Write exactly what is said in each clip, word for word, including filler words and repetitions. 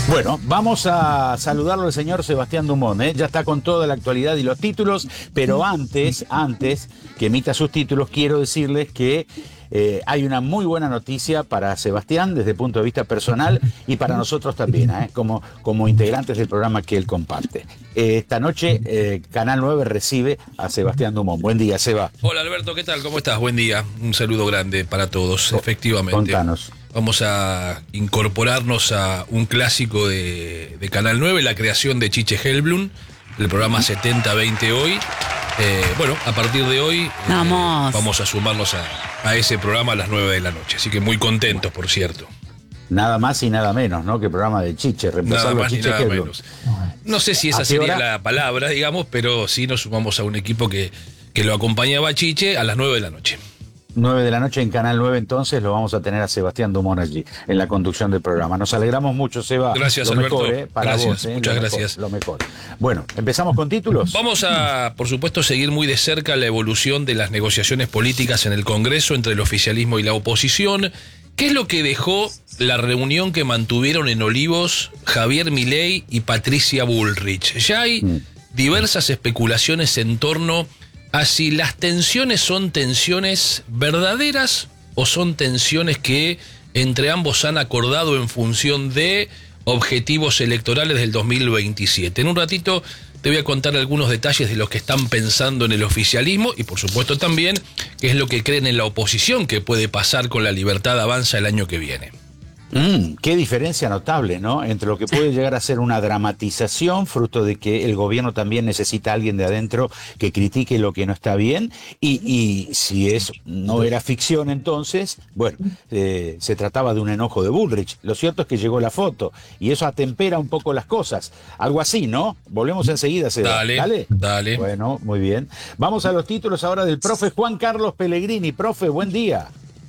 Bueno, vamos a saludarlo al señor Sebastián Dumont, ¿eh? Ya está con toda la actualidad y los títulos, pero antes, antes que emita sus títulos, quiero decirles que eh, hay una muy buena noticia para Sebastián desde el punto de vista personal y para nosotros también, ¿eh? como, como integrantes del programa que él comparte. Eh, esta noche eh, Canal nueve recibe a Sebastián Dumont. Buen día, Seba. Hola Alberto, ¿qué tal? ¿Cómo estás? Buen día. Un saludo grande para todos, efectivamente. Contanos. Vamos a incorporarnos a un clásico de, de Canal nueve, la creación de Chiche Helblum, el programa setenta veinte hoy. Eh, bueno, a partir de hoy eh, vamos a sumarnos a, a ese programa a las nueve de la noche. Así que muy contentos, por cierto. Nada más y nada menos, ¿no? Que el programa de Chiche, reemplazarlo a Chiche Helblum. No sé si esa sería hora? la palabra, digamos, pero sí nos sumamos a un equipo que, que lo acompañaba a Chiche a las nueve de la noche. nueve de la noche en Canal nueve, entonces lo vamos a tener a Sebastián Dumont allí, en la conducción del programa. Nos alegramos mucho, Seba. Gracias, lo Alberto. Mejor, ¿eh? Para gracias, vos, ¿eh? muchas lo gracias. Mejor, lo mejor. Bueno, ¿empezamos con títulos? Vamos a, por supuesto, seguir muy de cerca la evolución de las negociaciones políticas en el Congreso entre el oficialismo y la oposición. ¿Qué es lo que dejó la reunión que mantuvieron en Olivos Javier Milei y Patricia Bullrich? Ya hay mm. diversas especulaciones en torno a si las tensiones son tensiones verdaderas o son tensiones que entre ambos han acordado en función de objetivos electorales del dos mil veintisiete. En un ratito te voy a contar algunos detalles de lo que están pensando en el oficialismo y por supuesto también qué es lo que creen en la oposición que puede pasar con La Libertad Avanza el año que viene. Mm, qué diferencia notable, ¿no? Entre lo que puede llegar a ser una dramatización, fruto de que el gobierno también necesita a alguien de adentro que critique lo que no está bien, y, y si es no era ficción entonces, bueno, eh, se trataba de un enojo de Bullrich. Lo cierto es que llegó la foto, y eso atempera un poco las cosas. Algo así, ¿no? Volvemos enseguida, Seba. Dale, dale. Dale. Bueno, muy bien. Vamos a los títulos ahora del profe Juan Carlos Pellegrini. Profe, buen día.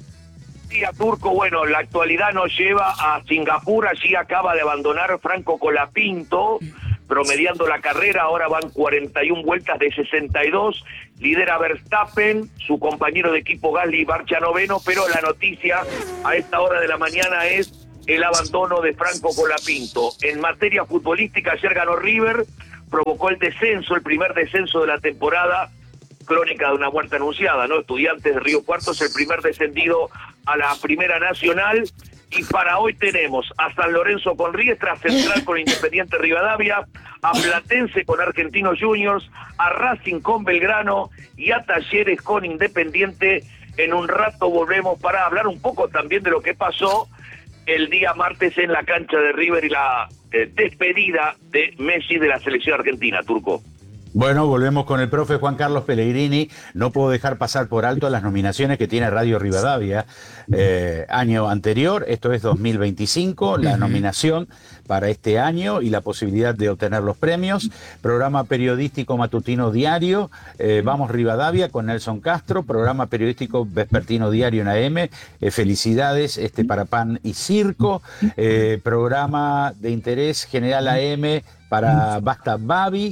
Día Turco, bueno, la actualidad nos lleva a Singapur, allí acaba de abandonar Franco Colapinto, promediando la carrera, ahora van cuarenta y una vueltas de sesenta y dos, lidera Verstappen, su compañero de equipo Gasly marcha noveno, pero la noticia a esta hora de la mañana es el abandono de Franco Colapinto. En materia futbolística, ayer ganó River, provocó el descenso, el primer descenso de la temporada, crónica de una muerte anunciada, ¿no? Estudiantes de Río Cuarto es el primer descendido a la Primera Nacional, y para hoy tenemos a San Lorenzo con Riestra, Central con Independiente Rivadavia, a Platense con Argentinos Juniors, a Racing con Belgrano y a Talleres con Independiente. En un rato volvemos para hablar un poco también de lo que pasó el día martes en la cancha de River y la eh, despedida de Messi de la selección argentina, Turco. Bueno, volvemos con el profe Juan Carlos Pellegrini. No puedo dejar pasar por alto las nominaciones que tiene Radio Rivadavia eh, año anterior, esto es dos mil veinticinco, la uh-huh. nominación para este año y la posibilidad de obtener los premios. Programa periodístico matutino diario, eh, Vamos Rivadavia con Nelson Castro, programa periodístico vespertino diario en A M, eh, felicidades este para Pan y Circo, eh, programa de interés general A M para Basta Babi,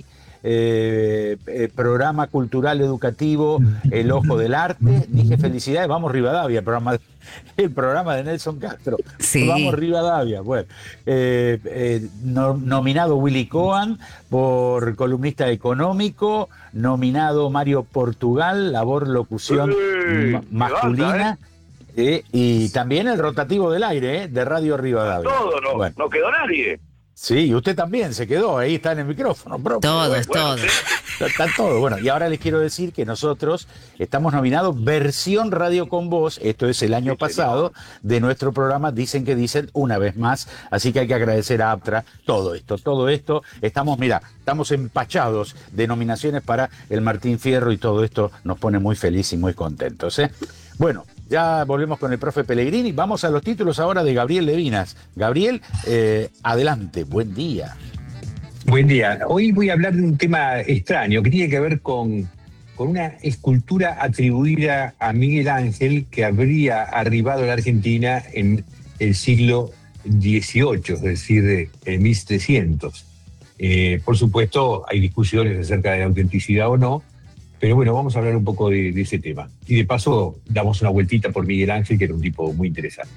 Eh, eh, programa cultural educativo El Ojo del Arte. Dije felicidades, Vamos Rivadavia, el programa, el programa de Nelson Castro. Sí. Vamos Rivadavia. Bueno, eh, eh, no, nominado Willy Cohen por columnista económico, nominado Mario Portugal, labor locución Uy, ma masculina. Basta, ¿eh? Eh, y también el rotativo del aire eh, de Radio Rivadavia. Todo, no, bueno. no quedó nadie. Sí, usted también se quedó, ahí está en el micrófono propio. Todos, bueno, todos. Está, está todo. Bueno, y ahora les quiero decir que nosotros estamos nominados versión Radio con Voz, esto es el año sí, pasado, de nuestro programa Dicen que Dicen una vez más, así que hay que agradecer a Aptra todo esto, todo esto. Estamos, mira, estamos empachados de nominaciones para el Martín Fierro y todo esto nos pone muy felices y muy contentos, ¿eh? Bueno, ya volvemos con el profe Pellegrini. Vamos a los títulos ahora de Gabriel Levinas. Gabriel, eh, adelante, buen día. Buen día. Hoy voy a hablar de un tema extraño que tiene que ver con, con una escultura atribuida a Miguel Ángel que habría arribado a la Argentina en el siglo dieciocho, es decir, en mil trescientos. Eh, por supuesto, hay discusiones acerca de la autenticidad o no, pero bueno, vamos a hablar un poco de, de ese tema. Y de paso, damos una vueltita por Miguel Ángel, que era un tipo muy interesante.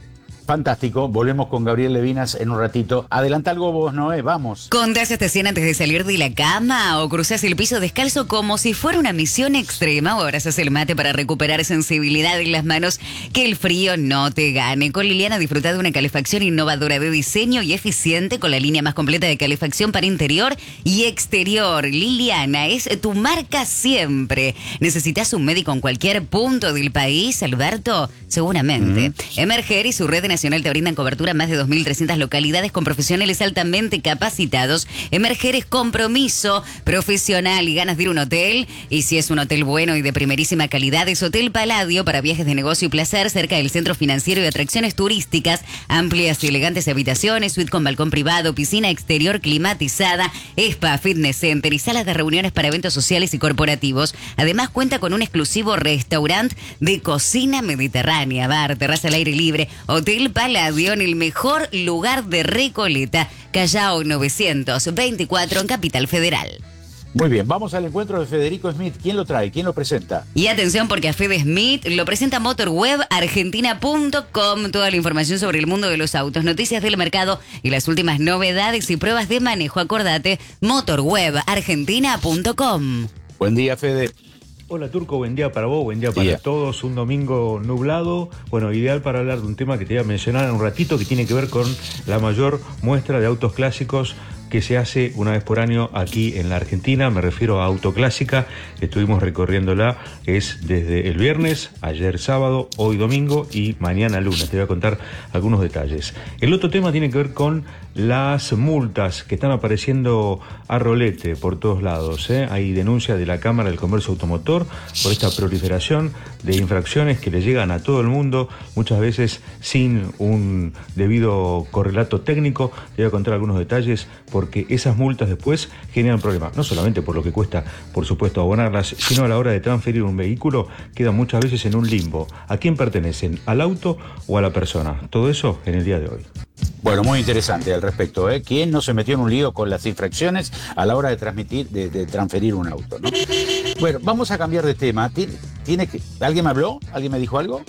Fantástico, volvemos con Gabriel Levinas en un ratito. Adelanta algo vos, Noé, vamos. ¿Contás esta escena antes de salir de la cama o cruzás el piso descalzo como si fuera una misión extrema o abrazás el mate para recuperar sensibilidad en las manos? Que el frío no te gane. Con Liliana disfruta de una calefacción innovadora de diseño y eficiente con la línea más completa de calefacción para interior y exterior. Liliana es tu marca siempre. ¿Necesitas un médico en cualquier punto del país, Alberto? Seguramente. Mm. Emerger y su red nacional te brindan cobertura en más de dos mil trescientas localidades con profesionales altamente capacitados. Emerger es compromiso profesional y ganas de ir a un hotel. Y si es un hotel bueno y de primerísima calidad, es Hotel Palladio para viajes de negocio y placer cerca del centro financiero y atracciones turísticas. Amplias y elegantes habitaciones, suite con balcón privado, piscina exterior climatizada, spa, fitness center y salas de reuniones para eventos sociales y corporativos. Además cuenta con un exclusivo restaurante de cocina mediterránea, bar, terraza al aire libre. Hotel Palladio en el mejor lugar de Recoleta, Callao novecientos veinticuatro en Capital Federal. Muy bien, vamos al encuentro de Federico Smith. ¿Quién lo trae? ¿Quién lo presenta? Y atención porque a Fede Smith lo presenta motorweb argentina punto com. Toda la información sobre el mundo de los autos, noticias del mercado y las últimas novedades y pruebas de manejo. Acordate, motorweb argentina punto com. Buen día, Fede. Hola Turco, buen día para vos, buen día para día. todos, un domingo nublado, bueno, ideal para hablar de un tema que te iba a mencionar en un ratito, que tiene que ver con la mayor muestra de autos clásicos que se hace una vez por año aquí en la Argentina. Me refiero a Autoclásica, estuvimos recorriéndola, es desde el viernes, ayer sábado, hoy domingo y mañana lunes. Te voy a contar algunos detalles. El otro tema tiene que ver con las multas que están apareciendo a rolete por todos lados, ¿eh? Hay denuncias de la Cámara del Comercio Automotor por esta proliferación de infracciones que le llegan a todo el mundo, muchas veces sin un debido correlato técnico. Te voy a contar algunos detalles porque esas multas después generan problemas, no solamente por lo que cuesta, por supuesto, abonarlas, sino a la hora de transferir un vehículo, quedan muchas veces en un limbo. ¿A quién pertenecen? ¿Al auto o a la persona? Todo eso en el día de hoy. Bueno, muy interesante al respecto, ¿eh? ¿Quién no se metió en un lío con las infracciones a la hora de transmitir, de, de transferir un auto, ¿no? Bueno, vamos a cambiar de tema. ¿Tiene, tiene que, ¿Alguien me habló? ¿Alguien me dijo algo?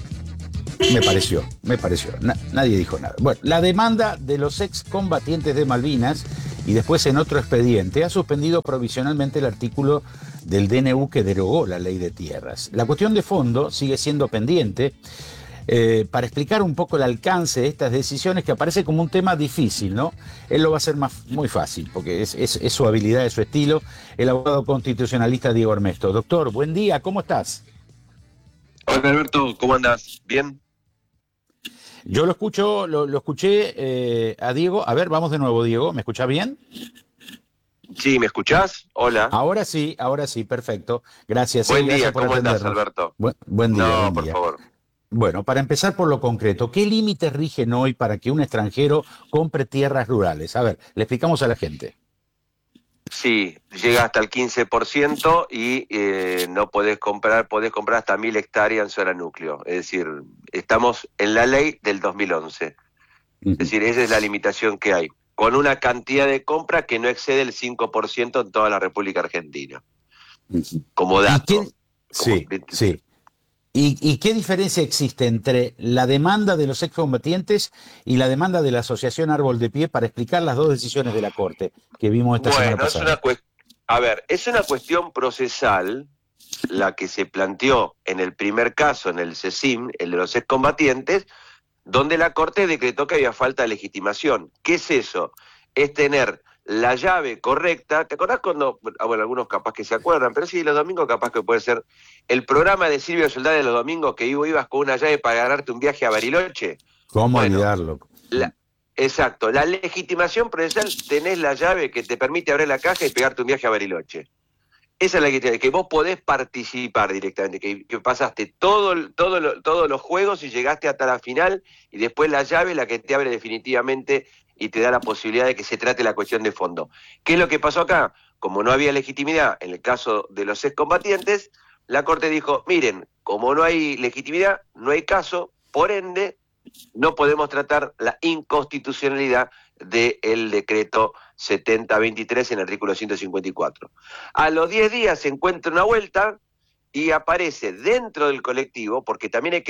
Me pareció, me pareció. Na, nadie dijo nada. Bueno, la demanda de los excombatientes de Malvinas y después en otro expediente ha suspendido provisionalmente el artículo del D N U que derogó la ley de tierras. La cuestión de fondo sigue siendo pendiente. Eh, para explicar un poco el alcance de estas decisiones, que aparece como un tema difícil, ¿no? Él lo va a hacer más, muy fácil, porque es, es, es su habilidad, es su estilo, el abogado constitucionalista Diego Armesto. Doctor, buen día, ¿cómo estás? Hola Alberto, ¿cómo andas? ¿Bien? Yo lo escucho, lo, lo escuché eh, a Diego. A ver, vamos de nuevo, Diego, ¿me escuchás bien? Sí, ¿me escuchás? Hola. Ahora sí, ahora sí, perfecto. Gracias. Buen eh, gracias día, por ¿cómo atendernos. andás, Alberto? Buen, buen día, No, buen por día. favor. Bueno, para empezar por lo concreto, ¿qué límites rigen hoy para que un extranjero compre tierras rurales? A ver, le explicamos a la gente. Sí, llega hasta el quince por ciento y eh, no podés comprar, podés comprar hasta mil hectáreas en zona núcleo. Es decir, estamos en la ley del dos mil once. Uh-huh. Es decir, esa es la limitación que hay, con una cantidad de compra que no excede el cinco por ciento en toda la República Argentina. Uh-huh. Como dato. ¿Y qué? Sí, como... sí. ¿Y, ¿Y qué diferencia existe entre la demanda de los excombatientes y la demanda de la Asociación Árbol de Pie para explicar las dos decisiones de la Corte que vimos esta bueno, semana pasada? Es una cuest- a ver, es una cuestión procesal la que se planteó en el primer caso, en el CECIM, el de los excombatientes, donde la Corte decretó que había falta de legitimación. ¿Qué es eso? Es tener la llave correcta. ¿Te acordás cuando, bueno, algunos capaz que se acuerdan, pero sí, los domingos capaz que puede ser, el programa de Silvio Soldán de los domingos que ibas con una llave para ganarte un viaje a Bariloche? ¿Cómo bueno, olvidarlo? La, exacto, la legitimación procesal, tenés la llave que te permite abrir la caja y pegarte un viaje a Bariloche. Esa es la que, que vos podés participar directamente, que, que pasaste todo, todo, todos los juegos y llegaste hasta la final, y después la llave es la que te abre definitivamente y te da la posibilidad de que se trate la cuestión de fondo. ¿Qué es lo que pasó acá? Como no había legitimidad en el caso de los excombatientes, la Corte dijo, miren, como no hay legitimidad, no hay caso, por ende, no podemos tratar la inconstitucionalidad del decreto setenta veintitrés en el artículo ciento cincuenta y cuatro. A los diez días se encuentra una vuelta y aparece dentro del colectivo, porque también hay que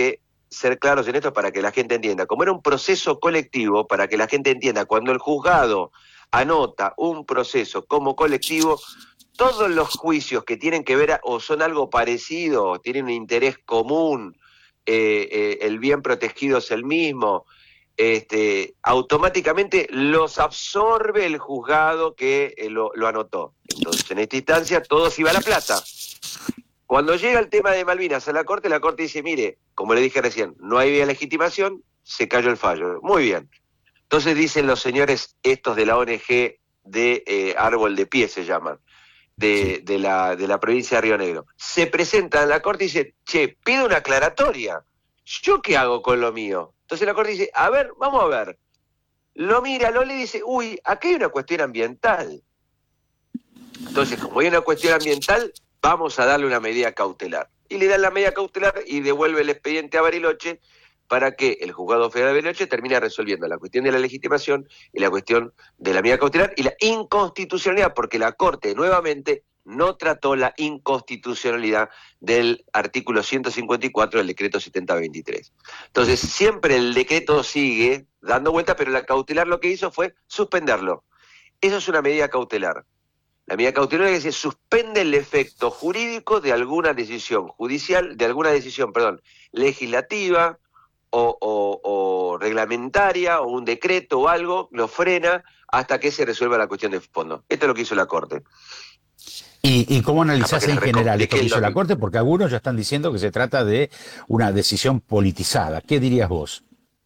ser claros en esto para que la gente entienda. Como era un proceso colectivo, para que la gente entienda, cuando el juzgado anota un proceso como colectivo, todos los juicios que tienen que ver a, o son algo parecido, tienen un interés común, eh, eh, el bien protegido es el mismo, este, automáticamente los absorbe el juzgado que eh, lo, lo anotó. Entonces, en esta instancia, todo se iba a la plata. Cuando llega el tema de Malvinas a la Corte, la Corte dice, mire, como le dije recién, no hay legitimación, se cayó el fallo. Muy bien. Entonces dicen los señores estos de la O N G de eh, Árbol de Pie, se llaman, de, de, la, de la provincia de Río Negro. Se presentan a la Corte y dicen, che, pido una aclaratoria. ¿Yo qué hago con lo mío? Entonces la Corte dice, a ver, vamos a ver. Lo mira, lo lee y dice, uy, aquí hay una cuestión ambiental. Entonces, como hay una cuestión ambiental, vamos a darle una medida cautelar. Y le dan la medida cautelar y devuelve el expediente a Bariloche para que el Juzgado Federal de Bariloche termine resolviendo la cuestión de la legitimación y la cuestión de la medida cautelar y la inconstitucionalidad, porque la Corte nuevamente no trató la inconstitucionalidad del artículo ciento cincuenta y cuatro del decreto setenta veintitrés. Entonces, siempre el decreto sigue dando vuelta, pero la cautelar lo que hizo fue suspenderlo. Eso es una medida cautelar. La medida cautelar es que se suspende el efecto jurídico de alguna decisión judicial, de alguna decisión, perdón, legislativa o, o, o reglamentaria o un decreto o algo, lo frena hasta que se resuelva la cuestión de fondo. Esto es lo que hizo la Corte. ¿Y, y cómo analizás en general esto que hizo lo... la Corte? Porque algunos ya están diciendo que se trata de una decisión politizada. ¿Qué dirías vos?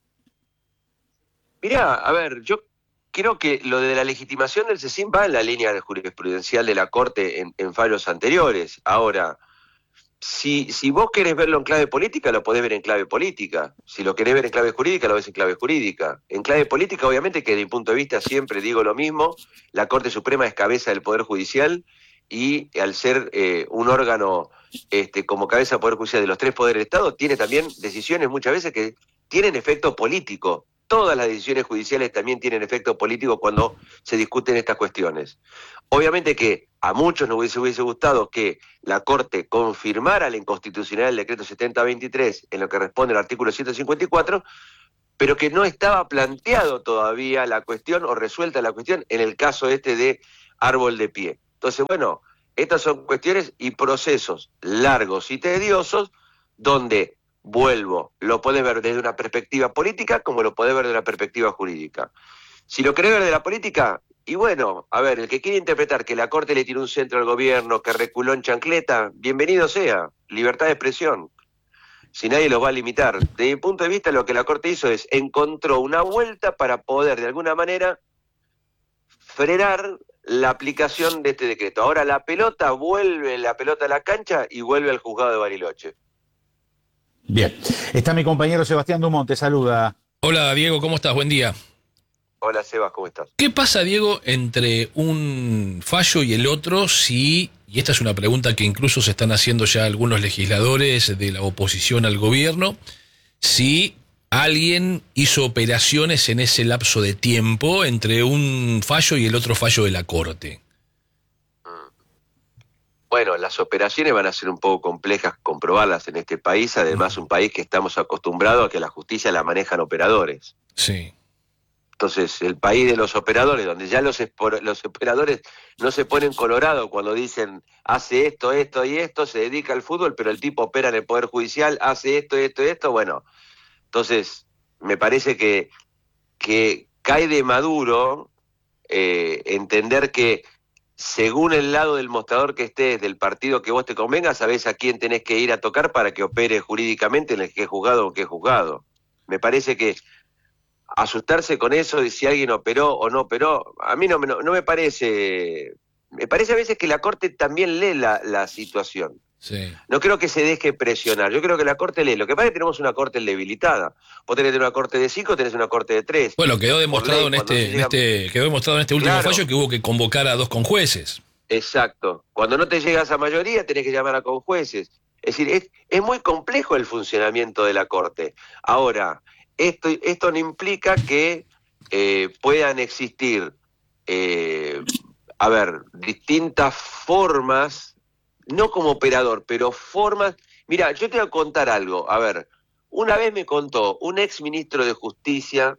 Mirá, a ver, yo creo que lo de la legitimación del CECIN va en la línea de jurisprudencial de la Corte en, en fallos anteriores. Ahora, si, si vos querés verlo en clave política, lo podés ver en clave política. Si lo querés ver en clave jurídica, lo ves en clave jurídica. En clave política, obviamente, que desde mi punto de vista siempre digo lo mismo, la Corte Suprema es cabeza del Poder Judicial y al ser eh, un órgano este, como cabeza del Poder Judicial de los tres poderes del Estado, tiene también decisiones muchas veces que tienen efecto político. Todas las decisiones judiciales también tienen efecto político cuando se discuten estas cuestiones. Obviamente que a muchos nos hubiese, hubiese gustado que la Corte confirmara la inconstitucionalidad del decreto setenta veintitrés en lo que responde al artículo ciento cincuenta y cuatro, pero que no estaba planteado todavía la cuestión o resuelta la cuestión en el caso este de Árbol de Pie. Entonces, bueno, estas son cuestiones y procesos largos y tediosos donde... Vuelvo, lo podés ver desde una perspectiva política como lo podés ver desde una perspectiva jurídica. Si lo querés ver de la política, y bueno, a ver, el que quiere interpretar que la Corte le tiró un centro al gobierno, que reculó en chancleta, bienvenido sea, libertad de expresión. Si nadie los va a limitar. Desde mi punto de vista, lo que la Corte hizo es encontró una vuelta para poder, de alguna manera, frenar la aplicación de este decreto. Ahora la pelota vuelve, la pelota a la cancha y vuelve al juzgado de Bariloche. Bien, está mi compañero Sebastián Dumont, te saluda. Hola Diego, ¿cómo estás? Buen día. Hola Sebas, ¿cómo estás? ¿Qué pasa, Diego, entre un fallo y el otro si, y esta es una pregunta que incluso se están haciendo ya algunos legisladores de la oposición al gobierno, si alguien hizo operaciones en ese lapso de tiempo entre un fallo y el otro fallo de la Corte? Bueno, las operaciones van a ser un poco complejas comprobarlas en este país, además un país que estamos acostumbrados a que la justicia la manejan operadores. Sí. Entonces, el país de los operadores, donde ya los, los operadores no se ponen colorados cuando dicen hace esto, esto y esto, se dedica al fútbol, pero el tipo opera en el Poder Judicial, hace esto, esto y esto, bueno. Entonces, me parece que, que cae de maduro eh, entender que según el lado del mostrador que estés, del partido que vos te convenga, sabés a quién tenés que ir a tocar para que opere jurídicamente en el que es juzgado o que es juzgado. Me parece que asustarse con eso de si alguien operó o no operó, a mí no, no, no me parece... Me parece a veces que la Corte también lee la, la situación. Sí. No creo que se deje presionar. Yo creo que la Corte lee. Lo que pasa es que tenemos una Corte debilitada. Vos tenés una Corte de cinco, tenés una Corte de tres. Bueno, quedó demostrado ley, en este, llega... en este, quedó demostrado en este último claro. fallo que hubo que convocar a dos conjueces. Exacto. Cuando no te llegas a mayoría, tenés que llamar a conjueces. Es decir, es, es muy complejo el funcionamiento de la Corte. Ahora, esto, esto no implica que eh, puedan existir, eh, a ver, distintas formas. No como operador, pero formas... Mira, yo te voy a contar algo. A ver, Una vez me contó un ex ministro de Justicia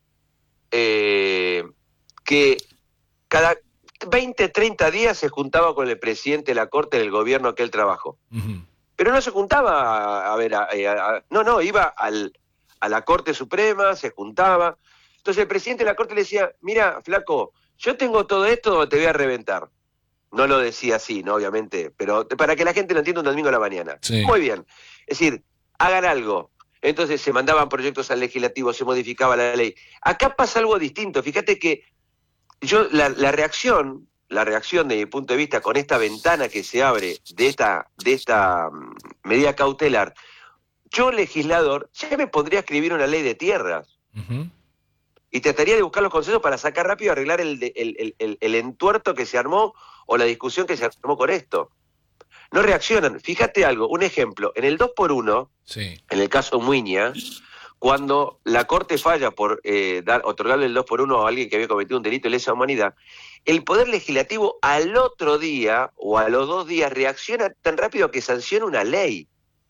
eh, que cada veinte, treinta días se juntaba con el presidente de la Corte del gobierno que él trabajó. Uh-huh. Pero no se juntaba a, a ver, a, a, a, no, no, iba al, a la Corte Suprema, se juntaba. Entonces el presidente de la Corte le decía, mira, flaco, yo tengo todo esto, te voy a reventar. No lo decía así, ¿no? Obviamente, pero para que la gente lo entienda un domingo a la mañana. Sí. Muy bien. Es decir, hagan algo. Entonces se mandaban proyectos al legislativo, se modificaba la ley. Acá pasa algo distinto. Fíjate que yo la, la reacción, la reacción de mi punto de vista con esta ventana que se abre de esta, de esta um, medida cautelar, yo legislador ya me pondría a escribir una ley de tierras. Uh-huh. Y trataría de buscar los consensos para sacar rápido, arreglar el, el, el, el, el entuerto que se armó o la discusión que se armó con esto. No reaccionan. Fíjate algo, un ejemplo, en el dos por uno, sí. En el caso Muiña, cuando la Corte falla por eh, dar, otorgarle el dos por uno a alguien que había cometido un delito de lesa humanidad, el Poder Legislativo al otro día o a los dos días reacciona tan rápido que sanciona una ley.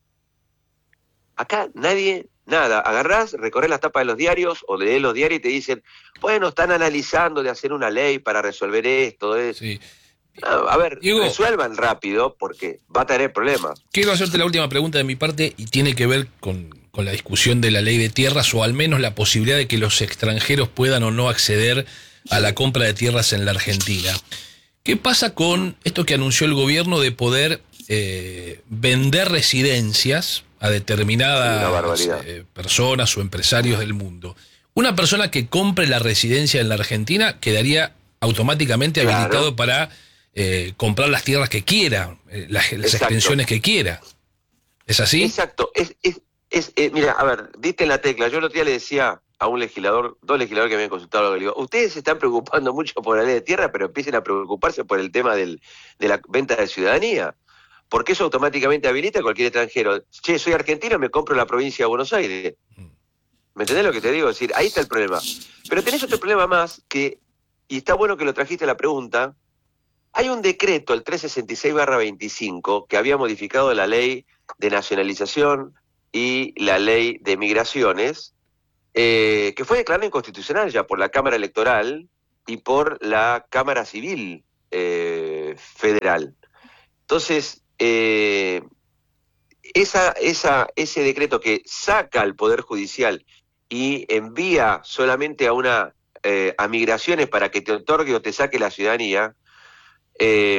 Acá nadie, nada, agarrás, recorres las tapas de los diarios o lees los diarios y te dicen, bueno, están analizando de hacer una ley para resolver esto. Es... Sí. A ver, Diego, resuelvan rápido porque va a tener problemas. Quiero hacerte la última pregunta de mi parte y tiene que ver con, con la discusión de la ley de tierras o al menos la posibilidad de que los extranjeros puedan o no acceder a la compra de tierras en la Argentina. ¿Qué pasa con esto que anunció el gobierno de poder eh, vender residencias a determinadas eh, personas o empresarios del mundo? Una persona que compre la residencia en la Argentina quedaría automáticamente claro. habilitado para eh, comprar las tierras que quiera, eh, las, las extensiones que quiera. ¿Es así? Exacto. Es, es, es, eh, mira, a ver, diste en la tecla. Yo el otro día le decía a un legislador, dos legisladores que me habían consultado, le digo, ustedes se están preocupando mucho por la ley de tierra, pero empiecen a preocuparse por el tema del, de la venta de ciudadanía. Porque eso automáticamente habilita a cualquier extranjero. Che, soy argentino, me compro la provincia de Buenos Aires. ¿Me entendés lo que te digo? Es decir, ahí está el problema. Pero tenés otro problema más que, y está bueno que lo trajiste a la pregunta, hay un decreto, el trescientos sesenta y seis barra veinticinco, que había modificado la ley de nacionalización y la ley de migraciones, eh, que fue declarado inconstitucional ya por la Cámara Electoral y por la Cámara Civil eh, Federal. Entonces, eh, esa, esa, ese decreto que saca al Poder Judicial y envía solamente a una eh, a migraciones para que te otorgue o te saque la ciudadanía, eh,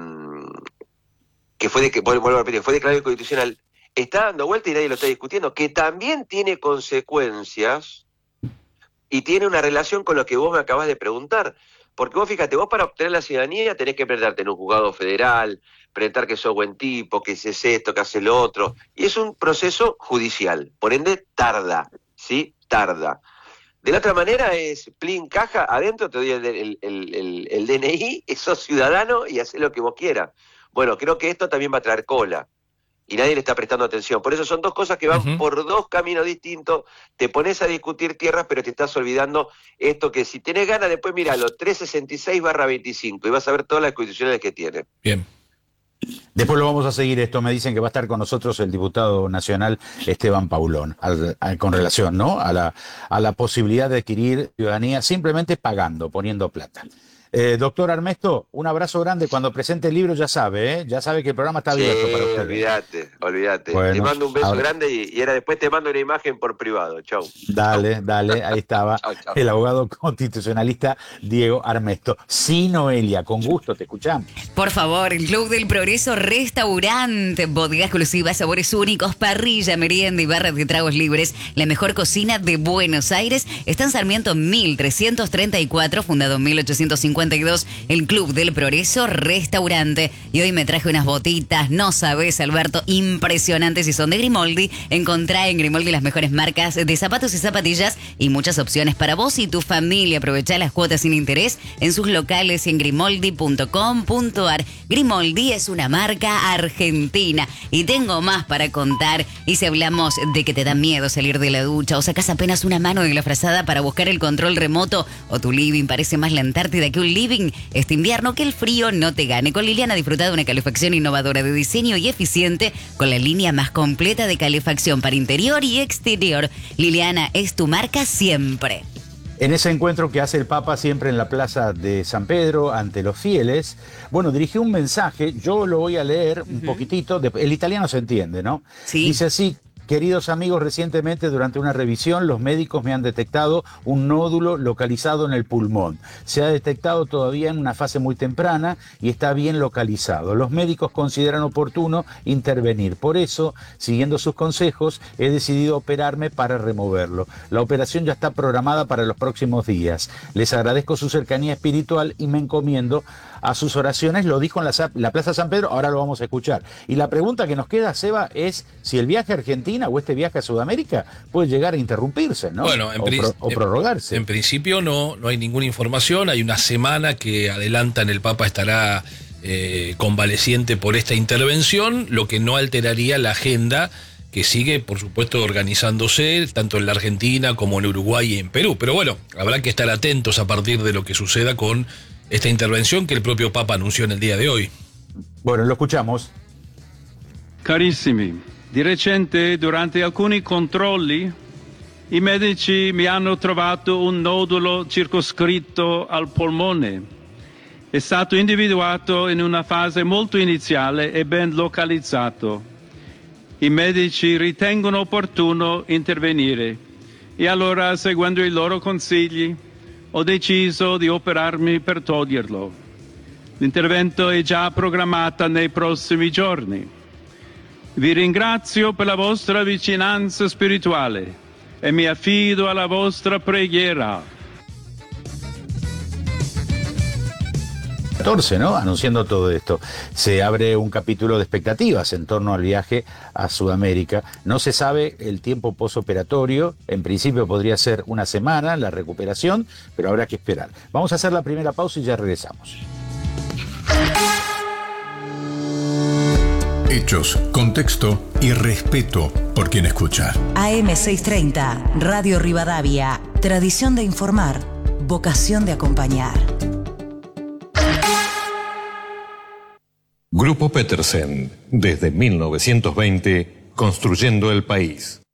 que fue de que vuelvo a repetir, fue declarado inconstitucional, está dando vuelta y nadie lo está discutiendo, que también tiene consecuencias y tiene una relación con lo que vos me acabás de preguntar. Porque vos fíjate, vos para obtener la ciudadanía tenés que presentarte en un juzgado federal, presentar que sos buen tipo, que haces esto, que haces lo otro. Y es un proceso judicial, por ende tarda, ¿sí? Tarda. De la otra manera es, plin, caja, adentro te doy el, el, el, el, el D N I, sos ciudadano y hacés lo que vos quieras. Bueno, creo que esto también va a traer cola. Y nadie le está prestando atención. Por eso son dos cosas que van uh-huh. por dos caminos distintos. Te pones a discutir tierras, pero te estás olvidando esto que si tenés ganas, después míralo, trescientos sesenta y seis barra veinticinco, y vas a ver todas las constituciones que tiene. Bien. Después lo vamos a seguir esto. Me dicen que va a estar con nosotros el diputado nacional Esteban Paulón, al, al, con relación, ¿no?, a la, a la posibilidad de adquirir ciudadanía simplemente pagando, poniendo plata. Eh, doctor Armesto, un abrazo grande. Cuando presente el libro ya sabe, ¿eh? Ya sabe que el programa está abierto sí, para usted. olvídate, olvídate. Bueno, te mando un beso ahora... grande y, y ahora después te mando una imagen por privado. Chau. Dale, chau. dale, ahí estaba chau, chau. El abogado constitucionalista Diego Armesto. Sí, Noelia, con gusto, te escuchamos. Por favor, el Club del Progreso Restaurante, bodega exclusiva, sabores únicos, parrilla, merienda y barra de tragos libres. La mejor cocina de Buenos Aires. Está en Sarmiento mil trescientos treinta y cuatro, fundado en mil ochocientos cincuenta y dos, el Club del Progreso Restaurante. Y hoy me traje unas botitas, no sabes, Alberto, impresionantes, y son de Grimoldi. Encontrá en Grimoldi las mejores marcas de zapatos y zapatillas y muchas opciones para vos y tu familia. Aprovechá las cuotas sin interés en sus locales y en grimoldi punto com punto ar. Grimoldi es una marca argentina. Y tengo más para contar. Y si hablamos de que te da miedo salir de la ducha o sacás apenas una mano de la frazada para buscar el control remoto, o tu living parece más la Antártida que un living este invierno, que el frío no te gane. Con Liliana disfruta de una calefacción innovadora de diseño y eficiente, con la línea más completa de calefacción para interior y exterior. Liliana es tu marca siempre. En ese encuentro que hace el Papa siempre en la Plaza de San Pedro ante los fieles, bueno, dirigió un mensaje, yo lo voy a leer un uh-huh. poquitito, de, el italiano se entiende, ¿no? Sí. Dice así: queridos amigos, recientemente durante una revisión los médicos me han detectado un nódulo localizado en el pulmón. Se ha detectado todavía en una fase muy temprana y está bien localizado. Los médicos consideran oportuno intervenir. Por eso, siguiendo sus consejos, he decidido operarme para removerlo. La operación ya está programada para los próximos días. Les agradezco su cercanía espiritual y me encomiendo a sus oraciones. Lo dijo en la, la Plaza San Pedro, ahora lo vamos a escuchar. Y la pregunta que nos queda, Seba, es si el viaje a Argentina o este viaje a Sudamérica puede llegar a interrumpirse, ¿no? Bueno, en o, pro, o prorrogarse. En, en principio no, no hay ninguna información. Hay una semana que adelantan el Papa estará eh, convaleciente por esta intervención, lo que no alteraría la agenda que sigue, por supuesto, organizándose tanto en la Argentina como en Uruguay y en Perú. Pero bueno, habrá que estar atentos a partir de lo que suceda con esta intervención que el propio Papa anunció en el día de hoy. Bueno, lo escuchamos. Carissimi, di recente durante alcuni controlli i medici mi hanno trovato un nodulo circoscritto al polmone. È stato individuato in una fase molto iniziale e ben localizzato. I medici ritengono opportuno intervenire e allora, seguendo i loro consigli, ho deciso di operarmi per toglierlo. L'intervento è già programmato nei prossimi giorni. Vi ringrazio per la vostra vicinanza spirituale e mi affido alla vostra preghiera. catorce, ¿no? Anunciando todo esto. Se abre un capítulo de expectativas en torno al viaje a Sudamérica. No se sabe el tiempo posoperatorio. En principio podría ser una semana la recuperación, pero habrá que esperar. Vamos a hacer la primera pausa y ya regresamos. Hechos, contexto y respeto por quien escucha. A M seiscientos treinta, Radio Rivadavia. Tradición de informar, vocación de acompañar. Grupo Petersen, desde mil novecientos veinte, construyendo el país.